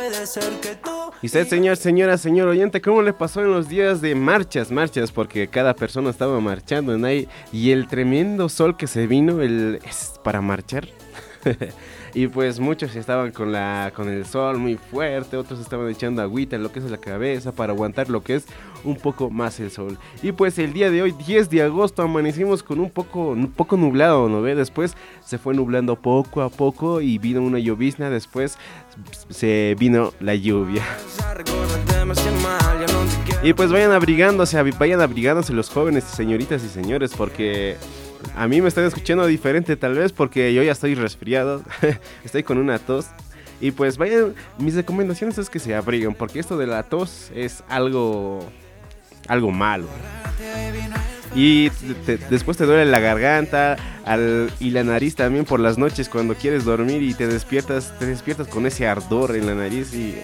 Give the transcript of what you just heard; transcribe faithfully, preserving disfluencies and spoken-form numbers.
Y usted, señor, señora, señor oyente, ¿cómo le pasó en los días de marchas, marchas? Porque cada persona estaba marchando en ahí y el tremendo sol que se vino, el es para marchar. Y pues muchos estaban con la con el sol muy fuerte, otros estaban echando agüita en lo que es la cabeza para aguantar lo que es un poco más el sol. Y pues el día de hoy, diez de agosto, amanecimos con un poco un poco nublado, ¿no ve? Después se fue nublando poco a poco y vino una llovizna, después se vino la lluvia. Y pues vayan abrigándose, vayan abrigándose los jóvenes, señoritas y señores, porque a mí me están escuchando diferente tal vez porque yo ya estoy resfriado, estoy con una tos. Y pues vayan, mis recomendaciones es que se abriguen, porque esto de la tos es algo, algo malo. Y te, te, después te duele la garganta al, y la nariz también por las noches cuando quieres dormir y te despiertas, te despiertas con ese ardor en la nariz y